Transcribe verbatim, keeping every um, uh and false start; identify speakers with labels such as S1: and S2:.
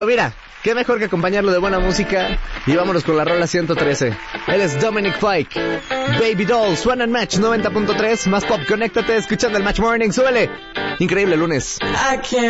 S1: Mira, qué mejor que acompañarlo de buena música. Y vámonos con la rola ciento trece. Él es Dominic Fike. Baby Doll, suena en Match noventa punto tres. Más pop, conéctate escuchando el Match Morning. Súbele. Increíble lunes. I can't